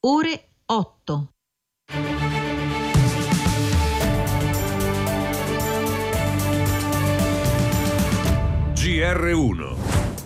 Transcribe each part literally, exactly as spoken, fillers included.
ore otto. G R uno.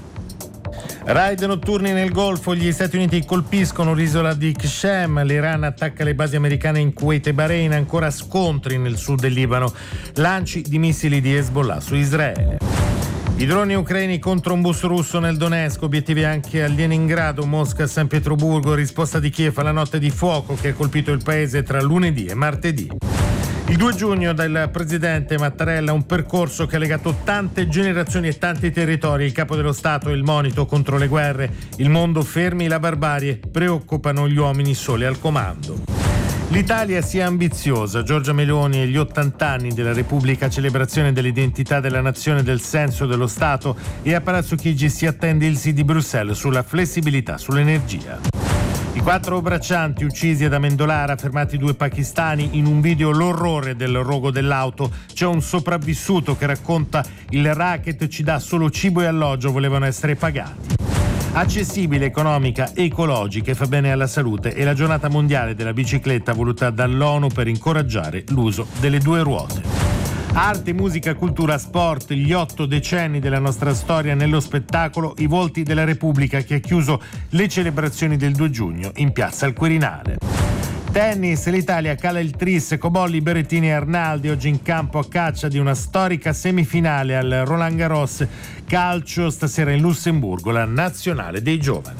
Raid notturni nel Golfo, gli Stati Uniti colpiscono l'isola di Qashem, l'Iran attacca le basi americane in Kuwait e Bahrain, ancora scontri nel sud del Libano, lanci di missili di Hezbollah su Israele. I droni ucraini contro un bus russo nel Donetsk, obiettivi anche a Leningrado, Mosca e San Pietroburgo, risposta di Kiev alla notte di fuoco che ha colpito il paese tra lunedì e martedì. Il due giugno del presidente Mattarella, un percorso che ha legato tante generazioni e tanti territori. Il capo dello Stato e il monito contro le guerre. Il mondo fermi la barbarie, preoccupano gli uomini soli al comando. L'Italia sia ambiziosa. Giorgia Meloni e gli ottanta anni della Repubblica, celebrazione dell'identità della nazione e del senso dello Stato, e a Palazzo Chigi si attende il sì di Bruxelles sulla flessibilità sull'energia. I quattro braccianti uccisi ad Amendolara, fermati due pakistani, in un video l'orrore del rogo dell'auto. C'è un sopravvissuto che racconta: il racket ci dà solo cibo e alloggio, volevano essere pagati. Accessibile, economica, ecologica e fa bene alla salute è la giornata mondiale della bicicletta voluta dall'ONU per incoraggiare l'uso delle due ruote. Arte, musica, cultura, sport, gli otto decenni della nostra storia nello spettacolo, i volti della Repubblica che ha chiuso le celebrazioni del due giugno in piazza al Quirinale. Tennis, l'Italia cala il tris, Cobolli, Berrettini e Arnaldi oggi in campo a caccia di una storica semifinale al Roland Garros. Calcio, stasera in Lussemburgo, la nazionale dei giovani.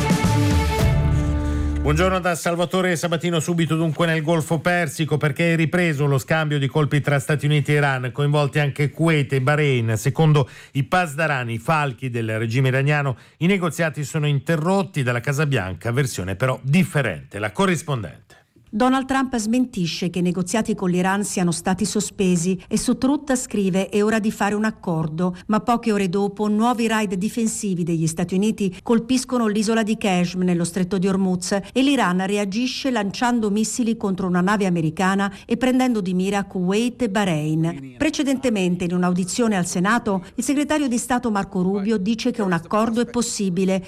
Buongiorno da Salvatore Sabatino. Subito dunque nel Golfo Persico, perché è ripreso lo scambio di colpi tra Stati Uniti e Iran, coinvolti anche Kuwait e Bahrain. Secondo i pasdarani, i falchi del regime iraniano, i negoziati sono interrotti dalla Casa Bianca, versione però differente. La corrispondente. Donald Trump smentisce che i negoziati con l'Iran siano stati sospesi e su Truth scrive: è ora di fare un accordo, ma poche ore dopo nuovi raid difensivi degli Stati Uniti colpiscono l'isola di Qashem nello stretto di Hormuz e l'Iran reagisce lanciando missili contro una nave americana e prendendo di mira Kuwait e Bahrain. Precedentemente, in un'audizione al Senato, il segretario di Stato Marco Rubio dice che un accordo è possibile.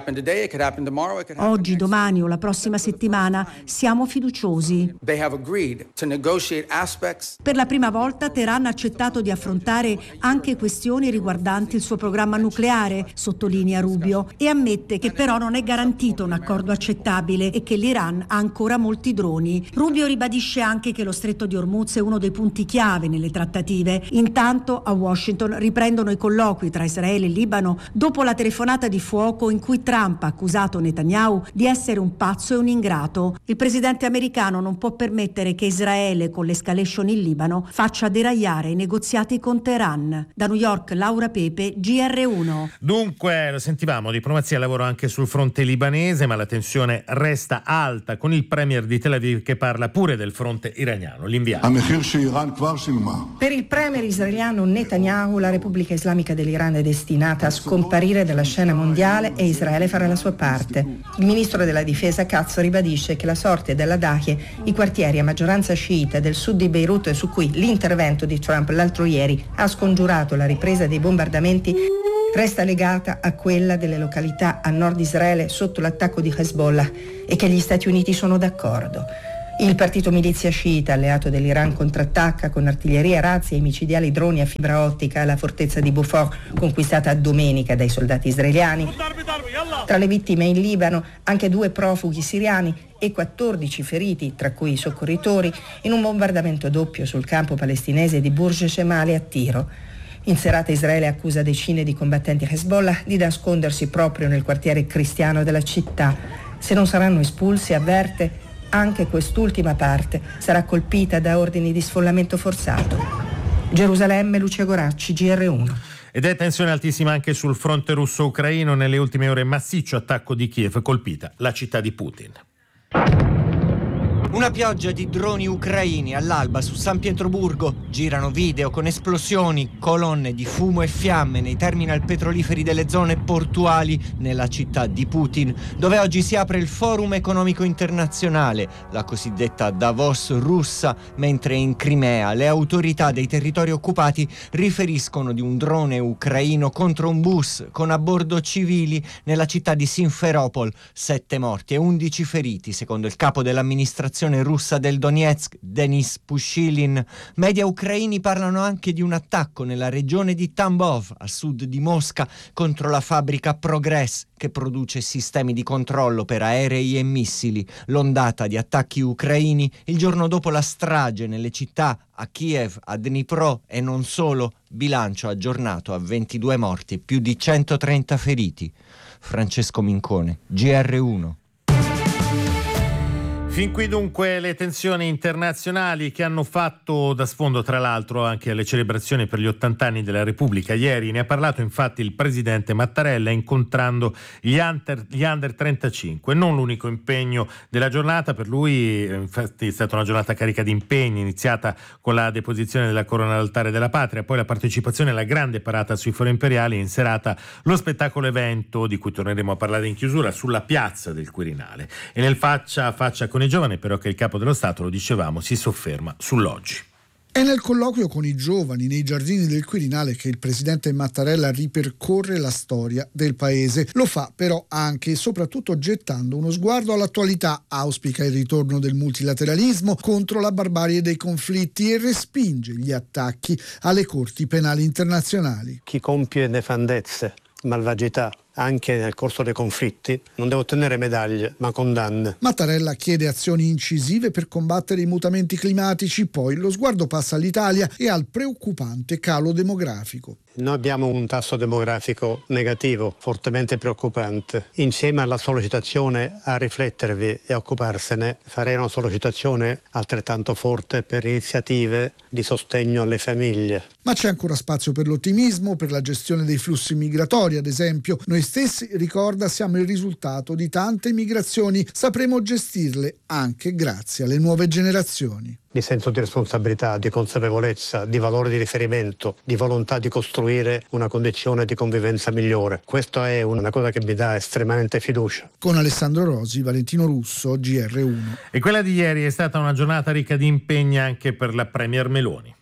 Oggi, domani o la prossima settimana siamo fiduciosi. Per la prima volta Teheran ha accettato di affrontare anche questioni riguardanti il suo programma nucleare, sottolinea Rubio, e ammette che però non è garantito un accordo accettabile e che l'Iran ha ancora molti droni. Rubio ribadisce anche che lo stretto di Hormuz è uno dei punti chiave nelle trattative. Intanto a Washington riprendono i colloqui tra Israele e Libano dopo la telefonata di fuoco in cui Trump ha accusato Netanyahu di essere un pazzo e un ingrato. Il presidente americano non può permettere che Israele, con l'escalation in Libano, faccia deragliare i negoziati con Teheran. Da New York, Laura Pepe, G R uno. Dunque, lo sentivamo, diplomazia e lavoro anche sul fronte libanese, ma la tensione resta alta, con il premier di Tel Aviv che parla pure del fronte iraniano. L'inviato. Per il premier israeliano Netanyahu, la Repubblica Islamica dell'Iran è destinata a scomparire dalla scena mondiale e Israele farà la sua parte. Il ministro della difesa Katz ribadisce che la sorte della Dahie, i quartieri a maggioranza sciita del sud di Beirut, su cui l'intervento di Trump l'altro ieri ha scongiurato la ripresa dei bombardamenti, resta legata a quella delle località a nord Israele sotto l'attacco di Hezbollah e che gli Stati Uniti sono d'accordo. Il partito milizia sciita, alleato dell'Iran, contrattacca con artiglieria, razzi e micidiali droni a fibra ottica la fortezza di Beaufort, conquistata domenica dai soldati israeliani. Tra le vittime in Libano anche due profughi siriani e quattordici feriti, tra cui i soccorritori, in un bombardamento doppio sul campo palestinese di Burj Shemali a Tiro. In serata Israele accusa decine di combattenti Hezbollah di nascondersi proprio nel quartiere cristiano della città. Se non saranno espulsi, avverte, anche quest'ultima parte sarà colpita da ordini di sfollamento forzato. Gerusalemme, Lucia Goracci, G R uno. Ed è tensione altissima anche sul fronte russo-ucraino. Nelle ultime ore massiccio attacco di Kiev, colpita la città di Putin. Una pioggia di droni ucraini all'alba su San Pietroburgo. Girano video con esplosioni, colonne di fumo e fiamme nei terminal petroliferi delle zone portuali nella città di Putin, dove oggi si apre il Forum Economico Internazionale, la cosiddetta Davos russa, mentre in Crimea le autorità dei territori occupati riferiscono di un drone ucraino contro un bus con a bordo civili nella città di Simferopol. Sette morti e undici feriti, secondo il capo dell'amministrazione russa del Donetsk, Denis Pushilin. Media ucraini parlano anche di un attacco nella regione di Tambov, a sud di Mosca, contro la fabbrica Progress, che produce sistemi di controllo per aerei e missili. L'ondata di attacchi ucraini il giorno dopo la strage nelle città a Kiev, a Dnipro e non solo, bilancio aggiornato a ventidue morti, più di centotrenta feriti. Francesco Mincone, G R uno. Fin qui dunque le tensioni internazionali che hanno fatto da sfondo tra l'altro anche alle celebrazioni per gli ottanta anni della Repubblica. Ieri ne ha parlato infatti il presidente Mattarella incontrando gli under, gli under trentacinque. Non l'unico impegno della giornata, per lui infatti è stata una giornata carica di impegni, iniziata con la deposizione della corona all'altare della patria, poi la partecipazione alla grande parata sui fori imperiali, in serata lo spettacolo evento di cui torneremo a parlare in chiusura sulla piazza del Quirinale. E nel faccia a faccia con i giovani però che il capo dello Stato, lo dicevamo, si sofferma sull'oggi. È nel colloquio con i giovani nei giardini del Quirinale che il presidente Mattarella ripercorre la storia del paese. Lo fa però anche e soprattutto gettando uno sguardo all'attualità. Auspica il ritorno del multilateralismo contro la barbarie dei conflitti e respinge gli attacchi alle corti penali internazionali. Chi compie nefandezze, malvagità, anche nel corso dei conflitti, non deve ottenere medaglie, ma condanne. Mattarella chiede azioni incisive per combattere i mutamenti climatici, poi lo sguardo passa all'Italia e al preoccupante calo demografico. Noi abbiamo un tasso demografico negativo, fortemente preoccupante. Insieme alla sollecitazione a riflettervi e a occuparsene, farei una sollecitazione altrettanto forte per iniziative di sostegno alle famiglie. Ma c'è ancora spazio per l'ottimismo, per la gestione dei flussi migratori, ad esempio. Noi stessi, ricorda, siamo il risultato di tante migrazioni. Sapremo gestirle anche grazie alle nuove generazioni. Di senso di responsabilità, di consapevolezza, di valore di riferimento, di volontà di costruire una condizione di convivenza migliore. Questa è una cosa che mi dà estremamente fiducia. Con Alessandro Rosi, Valentino Russo, G R uno. E quella di ieri è stata una giornata ricca di impegni anche per la Premier Meloni.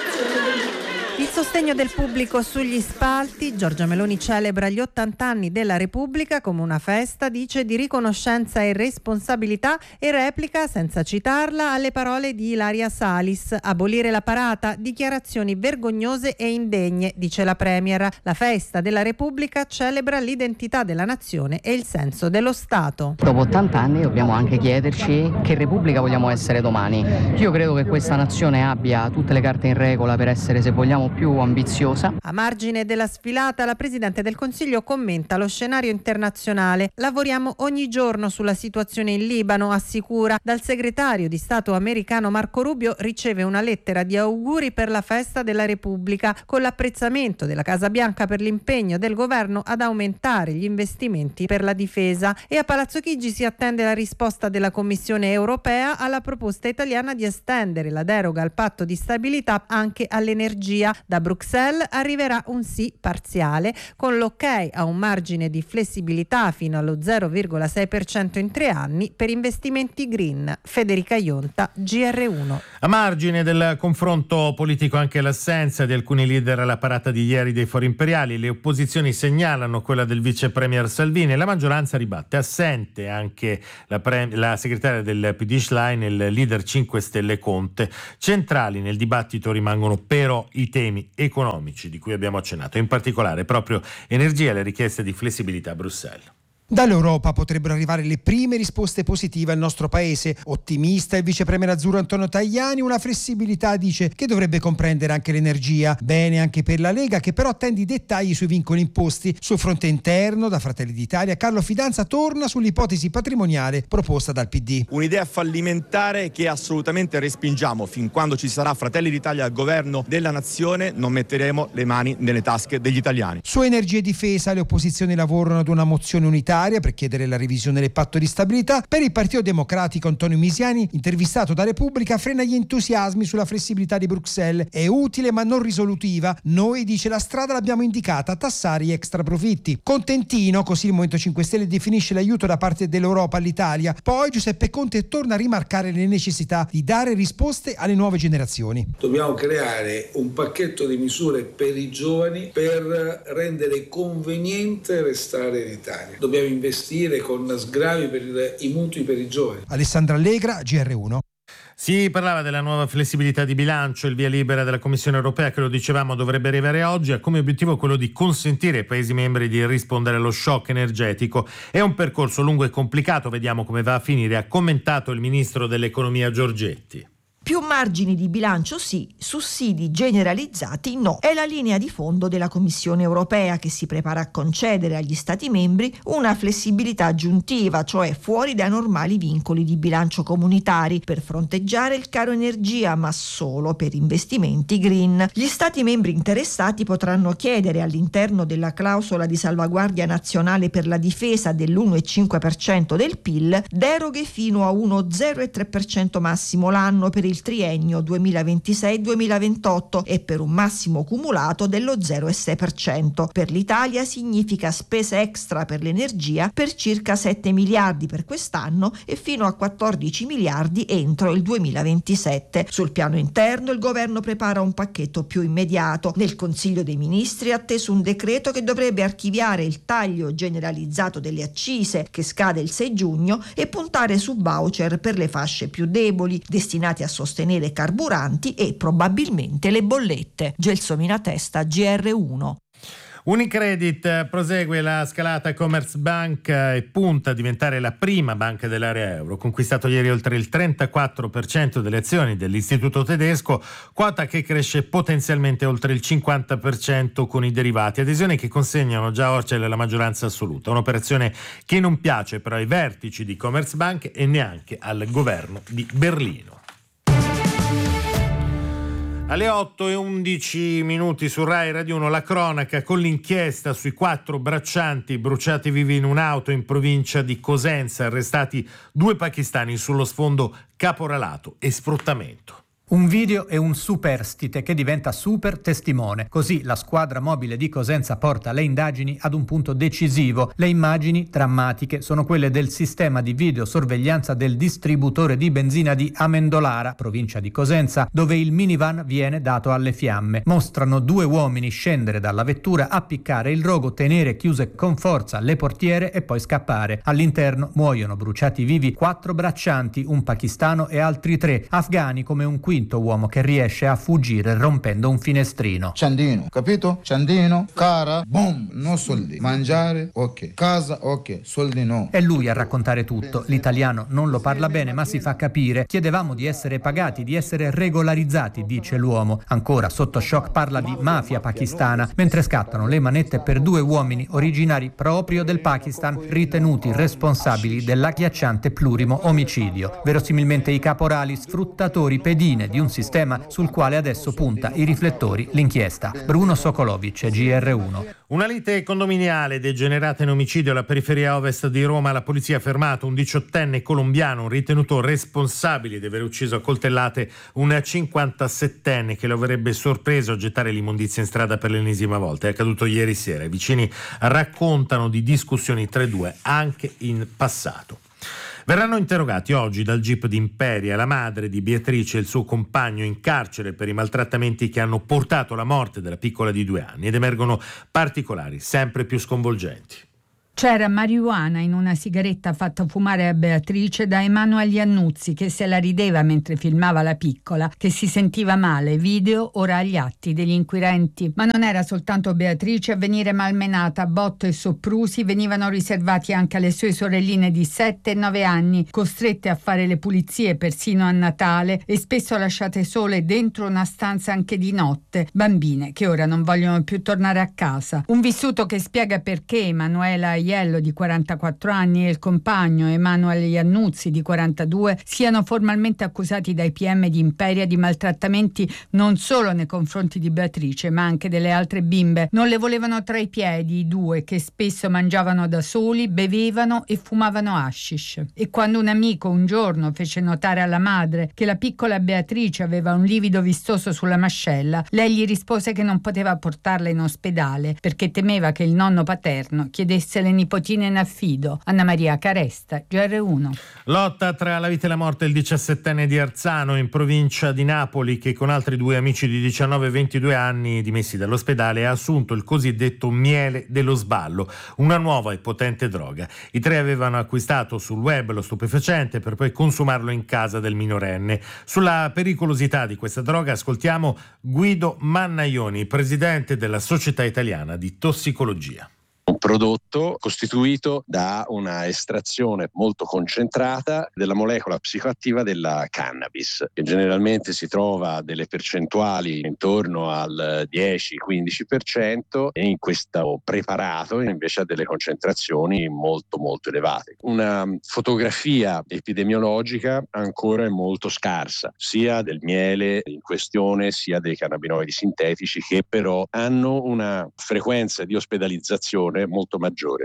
Il sostegno del pubblico sugli spalti. Giorgia Meloni celebra gli ottanta anni della Repubblica come una festa, dice, di riconoscenza e responsabilità, e replica, senza citarla, alle parole di Ilaria Salis: abolire la parata, dichiarazioni vergognose e indegne, dice la Premier. La festa della Repubblica celebra l'identità della nazione e il senso dello Stato. Dopo ottanta anni dobbiamo anche chiederci che Repubblica vogliamo essere domani. Io credo che questa nazione abbia tutte le carte in regola per essere, se vogliamo, più ambiziosa. A margine della sfilata, la Presidente del Consiglio commenta lo scenario internazionale. Lavoriamo ogni giorno sulla situazione in Libano, assicura. Dal segretario di Stato americano Marco Rubio riceve una lettera di auguri per la festa della Repubblica, con l'apprezzamento della Casa Bianca per l'impegno del governo ad aumentare gli investimenti per la difesa. E a Palazzo Chigi si attende la risposta della Commissione europea alla proposta italiana di estendere la deroga al patto di stabilità anche all'energia. Da Bruxelles arriverà un sì parziale, con l'ok a un margine di flessibilità fino allo zero virgola sei per cento in tre anni per investimenti green. Federica Ionta, G R uno. A margine del confronto politico anche l'assenza di alcuni leader alla parata di ieri dei fori imperiali. Le opposizioni segnalano quella del vice premier Salvini e la maggioranza ribatte. Assente anche la, pre- la segretaria del P D Schlein e il leader cinque Stelle Conte. Centrali nel dibattito rimangono però i temi economici di cui abbiamo accennato, in particolare proprio energia e le richieste di flessibilità a Bruxelles. Dall'Europa potrebbero arrivare le prime risposte positive al nostro paese. Ottimista il vice premier azzurro Antonio Tajani, una flessibilità, dice, che dovrebbe comprendere anche l'energia. Bene anche per la Lega, che però attende i dettagli sui vincoli imposti. Sul fronte interno, da Fratelli d'Italia, Carlo Fidanza torna sull'ipotesi patrimoniale proposta dal P D. Un'idea fallimentare che assolutamente respingiamo. Fin quando ci sarà Fratelli d'Italia al governo della nazione, non metteremo le mani nelle tasche degli italiani. Su energia e difesa le opposizioni lavorano ad una mozione unitaria comunitaria per chiedere la revisione del patto di stabilità. Per il Partito Democratico Antonio Misiani, intervistato da Repubblica, frena gli entusiasmi sulla flessibilità di Bruxelles. È utile ma non risolutiva. Noi, dice, la strada l'abbiamo indicata, tassare gli extraprofitti. Contentino, così il Movimento cinque Stelle definisce l'aiuto da parte dell'Europa all'Italia. Poi Giuseppe Conte torna a rimarcare le necessità di dare risposte alle nuove generazioni. Dobbiamo creare un pacchetto di misure per i giovani per rendere conveniente restare in Italia. Dobbiamo investire con sgravi per i mutui per i giovani. Alessandra Allegra, G R uno. Si parlava della nuova flessibilità di bilancio, il via libera della Commissione europea, che lo dicevamo dovrebbe arrivare oggi, ha come obiettivo quello di consentire ai Paesi membri di rispondere allo shock energetico. È un percorso lungo e complicato, vediamo come va a finire, ha commentato il ministro dell'economia Giorgetti. Più margini di bilancio sì, sussidi generalizzati no. È la linea di fondo della Commissione europea, che si prepara a concedere agli Stati membri una flessibilità aggiuntiva, cioè fuori dai normali vincoli di bilancio comunitari, per fronteggiare il caro energia, ma solo per investimenti green. Gli Stati membri interessati potranno chiedere, all'interno della clausola di salvaguardia nazionale per la difesa dell'uno virgola cinque per cento del P I L, deroghe fino a uno virgola zero tre per cento massimo l'anno per il triennio duemilaventisei duemilaventotto e per un massimo cumulato dello zero virgola sei per cento. Per l'Italia significa spese extra per l'energia per circa sette miliardi per quest'anno e fino a quattordici miliardi entro il duemilaventisette. Sul piano interno il governo prepara un pacchetto più immediato. Nel Consiglio dei Ministri è atteso un decreto che dovrebbe archiviare il taglio generalizzato delle accise, che scade il sei giugno, e puntare su voucher per le fasce più deboli, destinati a sostenere carburanti e probabilmente le bollette. Gelsomina Testa, G R uno. Unicredit prosegue la scalata Commerzbank e punta a diventare la prima banca dell'area euro. Conquistato ieri oltre il trentaquattro per cento delle azioni dell'istituto tedesco, quota che cresce potenzialmente oltre il cinquanta per cento con i derivati, adesioni che consegnano già a Orcel la maggioranza assoluta. Un'operazione che non piace però ai vertici di Commerzbank e neanche al governo di Berlino. Alle otto e undici minuti su Rai Radio uno la cronaca con l'inchiesta sui quattro braccianti bruciati vivi in un'auto in provincia di Cosenza, arrestati due pakistani sullo sfondo caporalato e sfruttamento. Un video e un superstite che diventa super testimone. Così la squadra mobile di Cosenza porta le indagini ad un punto decisivo. Le immagini drammatiche sono quelle del sistema di videosorveglianza del distributore di benzina di Amendolara, provincia di Cosenza, dove il minivan viene dato alle fiamme. Mostrano due uomini scendere dalla vettura, appiccare il rogo, tenere chiuse con forza le portiere e poi scappare. All'interno muoiono bruciati vivi quattro braccianti, un pakistano e altri tre afghani, come un quinto uomo che riesce a fuggire rompendo un finestrino. Ciandino, capito? Ciandino, cara, boom, no soldi. Mangiare, ok. Casa, ok. Soldi no. È lui a raccontare tutto. L'italiano non lo parla bene, ma si fa capire. Chiedevamo di essere pagati, di essere regolarizzati, dice l'uomo. Ancora sotto shock parla di mafia pakistana, mentre scattano le manette per due uomini originari proprio del Pakistan, ritenuti responsabili dell'agghiacciante plurimo omicidio. Verosimilmente i caporali sfruttatori pedine di un sistema sul quale adesso punta i riflettori l'inchiesta. Bruno Sokolovic, G R uno. Una lite condominiale degenerata in omicidio alla periferia ovest di Roma. La polizia ha fermato un diciottenne colombiano ritenuto responsabile di aver ucciso a coltellate un cinquantasettenne che lo avrebbe sorpreso a gettare l'immondizia in strada per l'ennesima volta. È accaduto ieri sera. I vicini raccontano di discussioni tra i due anche in passato. Verranno interrogati oggi dal G I P di Imperia la madre di Beatrice e il suo compagno in carcere per i maltrattamenti che hanno portato alla morte della piccola di due anni, ed emergono particolari sempre più sconvolgenti. C'era marijuana in una sigaretta fatta fumare a Beatrice da Emanuele Iannuzzi, che se la rideva mentre filmava la piccola, che si sentiva male. Video ora agli atti degli inquirenti. Ma non era soltanto Beatrice a venire malmenata. Botto e soprusi venivano riservati anche alle sue sorelline di sette e nove anni, costrette a fare le pulizie persino a Natale e spesso lasciate sole dentro una stanza anche di notte. Bambine che ora non vogliono più tornare a casa. Un vissuto che spiega perché Emanuela Aiello di quarantaquattro anni e il compagno Emanuele Iannuzzi di quarantadue siano formalmente accusati dai P M di Imperia di maltrattamenti non solo nei confronti di Beatrice ma anche delle altre bimbe. Non le volevano tra i piedi i due, che spesso mangiavano da soli, bevevano e fumavano hashish. E quando un amico un giorno fece notare alla madre che la piccola Beatrice aveva un livido vistoso sulla mascella, lei gli rispose che non poteva portarla in ospedale perché temeva che il nonno paterno chiedesse le nipotine in affido. Anna Maria Caresta, G R uno. Lotta tra la vita e la morte il diciassettenne di Arzano in provincia di Napoli, che con altri due amici di diciannove e ventidue anni dimessi dall'ospedale ha assunto il cosiddetto miele dello sballo, una nuova e potente droga. I tre avevano acquistato sul web lo stupefacente per poi consumarlo in casa del minorenne. Sulla pericolosità di questa droga ascoltiamo Guido Mannaioni, presidente della Società Italiana di Tossicologia. Un prodotto costituito da una estrazione molto concentrata della molecola psicoattiva della cannabis, che generalmente si trova a delle percentuali intorno al dieci quindici per cento, e in questo preparato invece ha delle concentrazioni molto molto elevate. Una fotografia epidemiologica ancora è molto scarsa, sia del miele in questione sia dei cannabinoidi sintetici, che però hanno una frequenza di ospedalizzazione molto maggiore.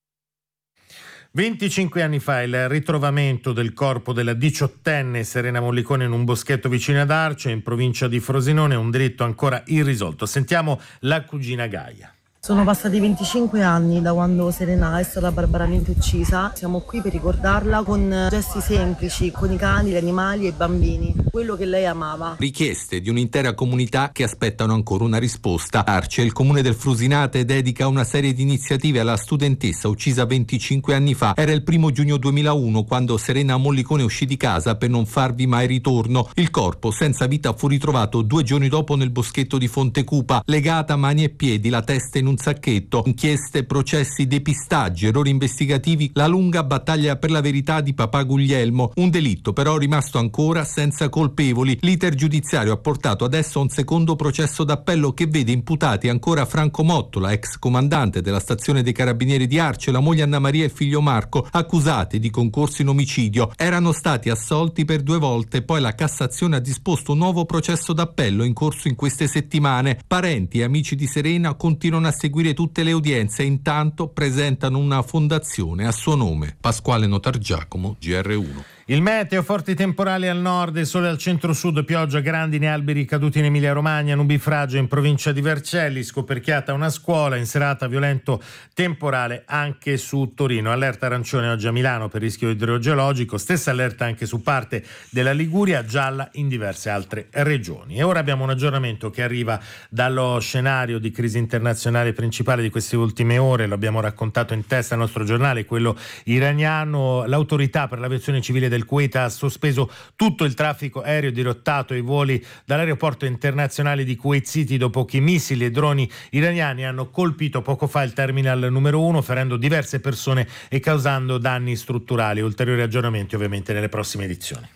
venticinque anni fa il ritrovamento del corpo della diciottenne Serena Mollicone in un boschetto vicino ad Arce, in provincia di Frosinone, un delitto ancora irrisolto. Sentiamo la cugina Gaia. Sono passati venticinque anni da quando Serena è stata barbaramente uccisa. Siamo qui per ricordarla con gesti semplici, con i cani, gli animali e i bambini, quello che lei amava. Richieste di un'intera comunità che aspettano ancora una risposta. Arce, il comune del Frusinate, dedica una serie di iniziative alla studentessa uccisa venticinque anni fa. Era il primo giugno duemilauno quando Serena Mollicone uscì di casa per non farvi mai ritorno. Il corpo senza vita fu ritrovato due giorni dopo nel boschetto di Fontecupa, legata a mani e piedi, la testa in un sacchetto. Inchieste, processi, depistaggi, errori investigativi, la lunga battaglia per la verità di papà Guglielmo. Un delitto però rimasto ancora senza colpevoli. L'iter giudiziario ha portato adesso a un secondo processo d'appello che vede imputati ancora Franco Mottola, ex comandante della stazione dei carabinieri di Arce, la moglie Anna Maria e il figlio Marco, accusati di concorso in omicidio. Erano stati assolti per due volte, poi la Cassazione ha disposto un nuovo processo d'appello in corso in queste settimane. Parenti e amici di Serena continuano a seguire tutte le udienze e intanto presentano una fondazione a suo nome. Pasquale Notargiacomo, G R uno. Il meteo, forti temporali al nord e sole al centro-sud, pioggia, grandine, alberi caduti in Emilia-Romagna, nubifragio in provincia di Vercelli, scoperchiata una scuola, in serata violento temporale anche su Torino. Allerta arancione oggi a Milano per rischio idrogeologico, stessa allerta anche su parte della Liguria, gialla in diverse altre regioni. E ora abbiamo un aggiornamento che arriva dallo scenario di crisi internazionale principale di queste ultime ore, lo abbiamo raccontato in testa al nostro giornale, quello iraniano. L'autorità per l'aviazione civile del del Kuwait ha sospeso tutto il traffico aereo dirottato e i voli dall'aeroporto internazionale di Kuwait City dopo che missili e droni iraniani hanno colpito poco fa il terminal numero uno, ferendo diverse persone e causando danni strutturali. Ulteriori aggiornamenti ovviamente nelle prossime edizioni.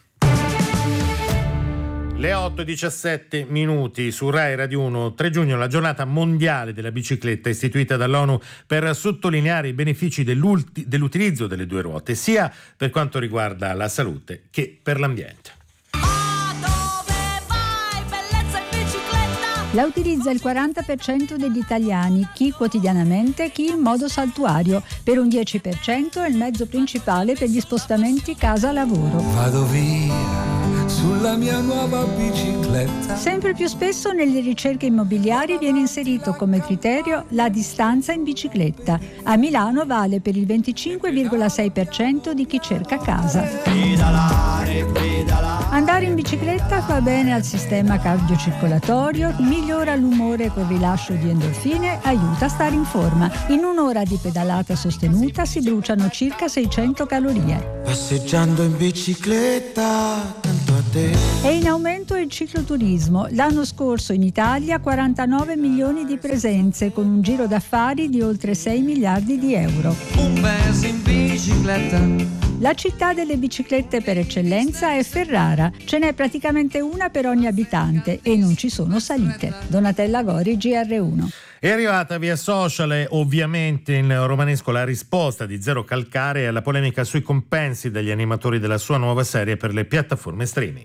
Le otto e diciassette minuti su Rai Radio uno, tre giugno, la giornata mondiale della bicicletta istituita dall'ONU per sottolineare i benefici dell'utilizzo delle due ruote, sia per quanto riguarda la salute che per l'ambiente. La utilizza il quaranta per cento degli italiani, chi quotidianamente, chi in modo saltuario. Per un dieci per cento è il mezzo principale per gli spostamenti casa-lavoro. Vado via sulla mia nuova bicicletta. Sempre più spesso nelle ricerche immobiliari viene inserito come criterio la distanza in bicicletta. A Milano vale per il venticinque virgola sei per cento di chi cerca casa. Pedalare, pedalare. Andare in bicicletta fa bene al sistema cardiocircolatorio, migliora l'umore col rilascio di endorfine, aiuta a stare in forma. In un'ora di pedalata sostenuta si bruciano circa seicento calorie. Passeggiando in bicicletta, tanto a te. È in aumento il cicloturismo. L'anno scorso in Italia quarantanove milioni di presenze, con un giro d'affari di oltre sei miliardi di euro. Un mese in bicicletta. La città delle biciclette per eccellenza è Ferrara. Ce n'è praticamente una per ogni abitante e non ci sono salite. Donatella Gori, G R uno. È arrivata via social e ovviamente in romanesco la risposta di Zero Calcare alla polemica sui compensi degli animatori della sua nuova serie per le piattaforme streaming.